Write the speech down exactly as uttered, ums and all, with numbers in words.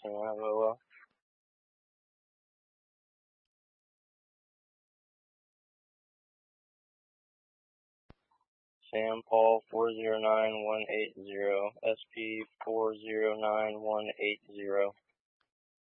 passing that well. Sam Paul four zero nine one eight zero, S P four zero nine one eight zero.